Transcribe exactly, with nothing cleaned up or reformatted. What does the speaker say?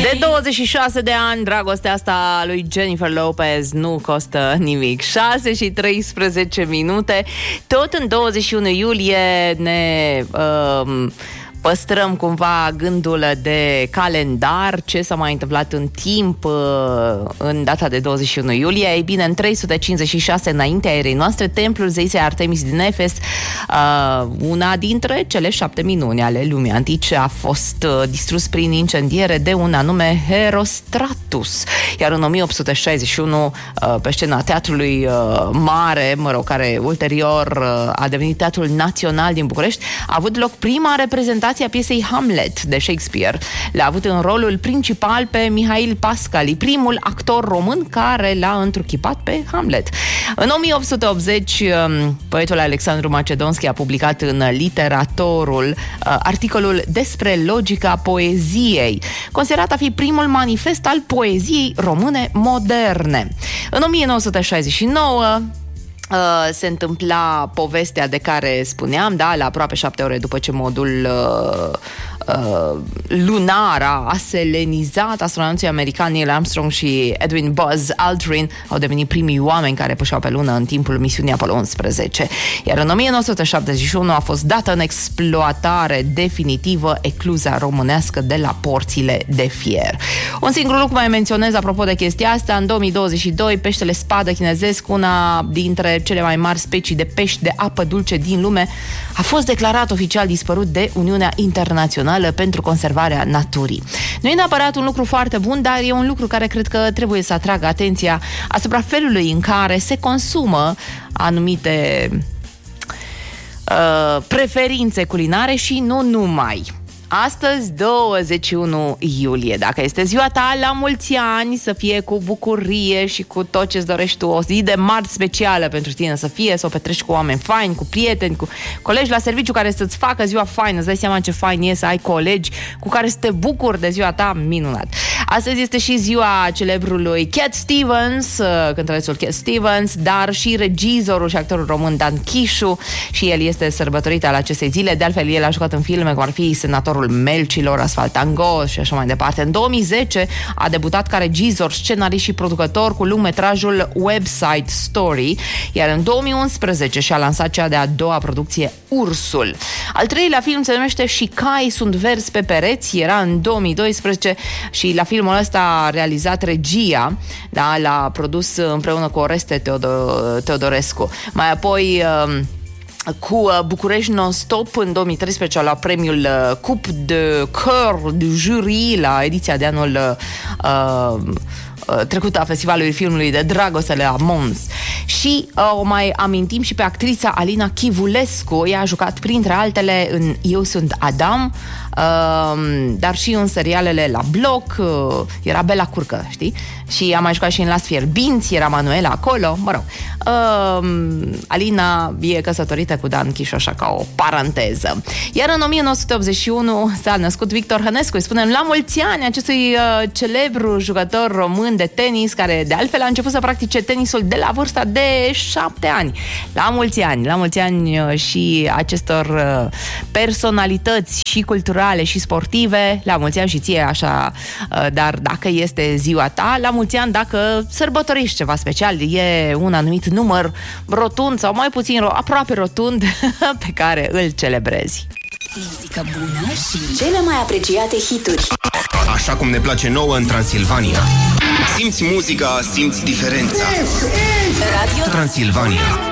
De douăzeci și șase de ani, dragostea asta lui Jennifer Lopez nu costă nimic. șase și treisprezece minute. Tot în douăzeci și unu iulie ne um, păstrăm cumva gândul de calendar, ce s-a mai întâmplat în timp în data de douăzeci și unu iulie. Ei bine, în trei sute cincizeci și șase înaintea erei noastre, templul zeisei Artemis din Efes, una dintre cele șapte minuni ale lumii antice, a fost distrus prin incendiere de un anume Herostratus. Iar în o mie opt sute șaizeci și unu, pe scena Teatrului Mare, mă rog, care ulterior a devenit Teatrul Național din București, a avut loc prima reprezentare a piesei Hamlet de Shakespeare. L-a avut în rolul principal pe Mihail Pascali, primul actor român care l-a întruchipat pe Hamlet. În o mie opt sute optzeci, poetul Alexandru Macedonski a publicat în Literatorul articolul despre logica poeziei, considerat a fi primul manifest al poeziei române moderne. În o mie nouă sute șaizeci și nouă Uh, se întâmpla povestea de care spuneam, da, la aproape șapte ore după ce modul uh, uh, lunar a aselenizat, astronauții americani Neil Armstrong și Edwin Buzz Aldrin au devenit primii oameni care pășeau pe lună în timpul misiunii Apollo unsprezece. Iar în o mie nouă sute șaptezeci și unu a fost dată în exploatare definitivă ecluza românească de la Porțile de Fier. Un singur lucru mai menționez apropo de chestia asta: în două mii douăzeci și doi, peștele spadă chinezesc, una dintre cele mai mari specii de pești de apă dulce din lume, a fost declarat oficial dispărut de Uniunea Internațională pentru Conservarea Naturii. Nu e neapărat un lucru foarte bun, dar e un lucru care cred că trebuie să atragă atenția asupra felului în care se consumă anumite uh, preferințe culinare și nu numai. Astăzi, douăzeci și unu iulie. Dacă este ziua ta, la mulți ani, să fie cu bucurie și cu tot ce-ți dorești tu. O zi de marți specială pentru tine să fie, să o petreci cu oameni faini, cu prieteni, cu colegi la serviciu care să-ți facă ziua faină. Îți dai seama ce fain e să ai colegi cu care să te bucuri de ziua ta, minunat. Astăzi este și ziua celebrului Cat Stevens, cântărețul Cat Stevens, dar și regizorul și actorul român Dan Chișu, și el este sărbătorit al acestei zile. De altfel, el a jucat în filme cum ar fi Senatorul Melcilor, Asfalt Tango și așa mai departe. În două mii zece a debutat ca regizor, scenarist și producător cu lungmetrajul Website Story, iar în două mii unsprezece și-a lansat cea de-a doua producție Ursul. Al treilea film se numește Și cai sunt verzi pe pereți, era în două mii doisprezece și la filmul ăsta a realizat regia, da, l-a produs împreună cu Oreste Teodo- Teodorescu. Mai apoi cu București Non-Stop în două mii treisprezece a luat premiul Coupe de Cœur du Jury la ediția de anul uh, trecută a Festivalului Filmului de Dragoste la Mons. Și uh, o mai amintim și pe actrița Alina Chivulescu. Ea a jucat printre altele în Eu sunt Adam, uh, dar și în serialele La Bloc, uh, era Bela Curcă, știi? Și a mai jucat și în Las Fierbinți, era Manuela acolo, mă rog. Uh, Alina e căsătorită cu Dan Chișu, așa ca o paranteză. Iar în o mie nouă sute optzeci și unu s-a născut Victor Hănescu. Îi spunem la mulți ani acestui uh, celebru jucător român de tenis, care de altfel a început să practice tenisul de la vârsta de șapte ani. La mulți ani, la mulți ani uh, și acestor uh, personalități și culturale și sportive, la mulți ani și ție, așa, uh, dar dacă este ziua ta, la mulți ani dacă sărbătoriști ceva special, e un anumit număr rotund sau mai puțin, aproape rotund, pe care îl celebrezi. Muzică bună și cele mai apreciate hituri. Așa cum ne place nouă în Transilvania. Simți muzica, simți diferența. Radio Transilvania.